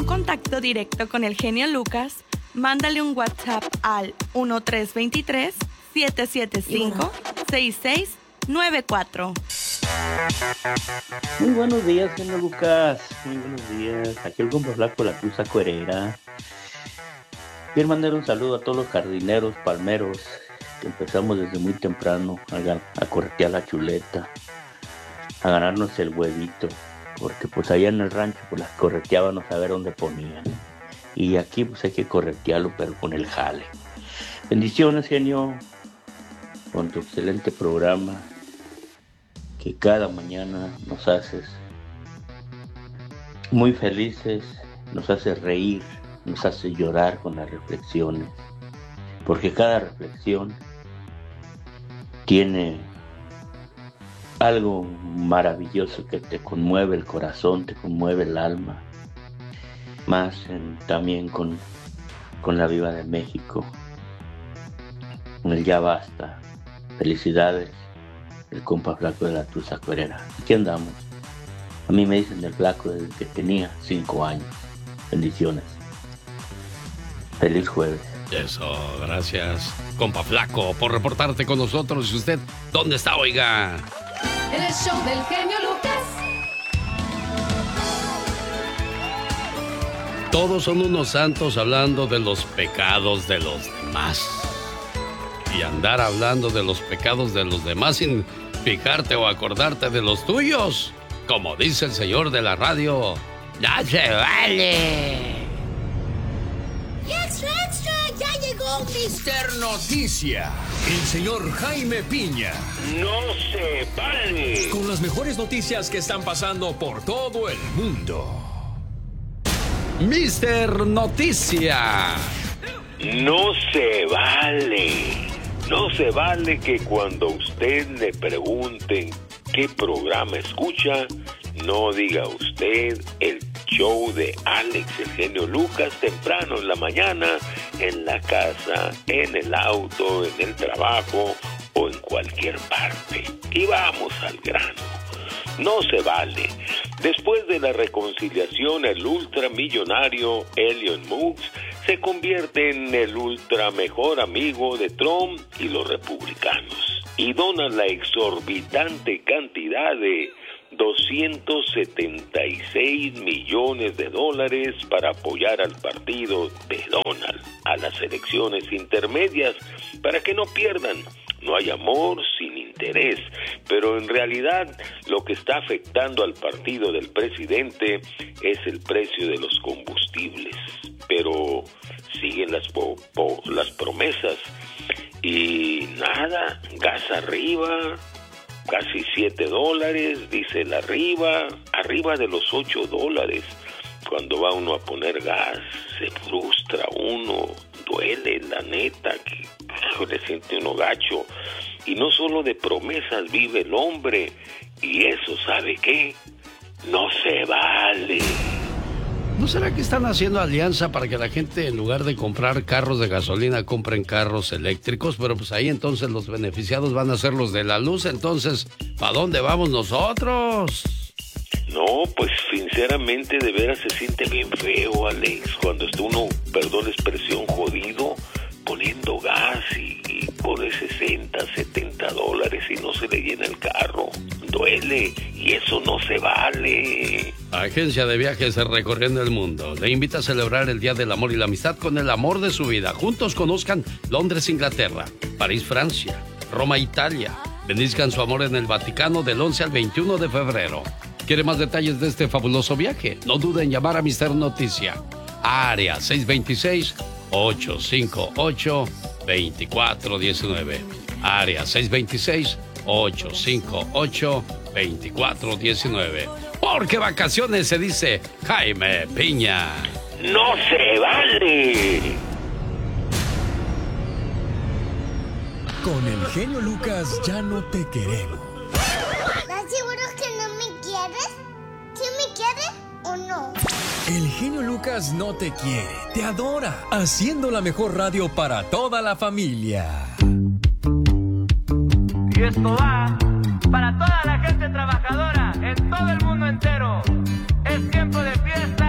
un contacto directo con el genio Lucas, mándale un WhatsApp al 1323-775-6694. Muy buenos días, genio Lucas. Muy buenos días. Aquí el compa flaco, la Cruz Cuerera. Quiero mandar un saludo a todos los jardineros, palmeros, que empezamos desde muy temprano a corretear la chuleta, a ganarnos el huevito, porque pues allá en el rancho pues las correteábamos a ver dónde ponían. Y aquí pues hay que corretearlo, pero con el jale. Bendiciones, genio, con tu excelente programa, que cada mañana nos haces muy felices, nos haces reír, nos hace llorar con las reflexiones, porque cada reflexión tiene algo maravilloso que te conmueve el corazón, te conmueve el alma, más también con la Viva de México, con el Ya Basta. Felicidades, el compa flaco de la Tusa Cuerera. Aquí andamos. A mí me dicen del flaco desde que tenía 5 años. Bendiciones. Feliz jueves. Eso, gracias, compa flaco, por reportarte con nosotros. ¿Y usted dónde está, oiga? En el show del genio Lucas. Todos son unos santos hablando de los pecados de los demás. Y andar hablando de los pecados de los demás sin fijarte o acordarte de los tuyos. Como dice el señor de la radio, ¡ya se vale! ¡Extra, extra! ¡Ya llegó Mr. Noticia! El señor Jaime Piña. ¡No se vale! Con las mejores noticias que están pasando por todo el mundo. Mr. Noticia. No se vale. No se vale que cuando usted le pregunten qué programa escucha, no diga usted el show de Alex, el genio Lucas, temprano en la mañana, en la casa, en el auto, en el trabajo o en cualquier parte. Y vamos al grano. No se vale. Después de la reconciliación, el ultramillonario Elon Musk se convierte en el ultra mejor amigo de Trump y los republicanos y dona la exorbitante cantidad de $276 millones para apoyar al partido de Donald a las elecciones intermedias para que no pierdan. No hay amor sin interés, pero en realidad lo que está afectando al partido del presidente es el precio de los combustibles. Pero siguen las promesas y nada, gas arriba, casi $7, diésel arriba de los $8. Cuando va uno a poner gas, se frustra uno, duele, la neta, que le siente uno gacho. Y no solo de promesas vive el hombre, y eso, ¿sabe qué? No se vale. ¿No será que están haciendo alianza para que la gente, en lugar de comprar carros de gasolina, compren carros eléctricos? Pero pues ahí entonces los beneficiados van a ser los de la luz. Entonces, ¿para dónde vamos nosotros? No, pues sinceramente de veras se siente bien feo, Alex, cuando está uno, perdón la expresión, jodido, poniendo gas y pone $60, $70 y no se le llena el carro. Duele y eso no se vale. Agencia de viajes recorriendo el mundo le invita a celebrar el Día del Amor y la Amistad con el amor de su vida. Juntos conozcan Londres, Inglaterra, París, Francia, Roma, Italia. Bendizcan su amor en el Vaticano del 11 al 21 de febrero. ¿Quiere más detalles de este fabuloso viaje? No duden en llamar a Mr. Noticia. Área 626-858-2419. Área 626-858-2419. Porque vacaciones se dice Jaime Piña. ¡No se vale! Con el genio Lucas ya no te queremos. ¿Estás seguro que no me quieres? ¿Sí me quieres o no? El genio Lucas no te quiere, te adora, haciendo la mejor radio para toda la familia. Y esto va para toda la gente trabajadora en todo el mundo entero. Es tiempo de fiesta.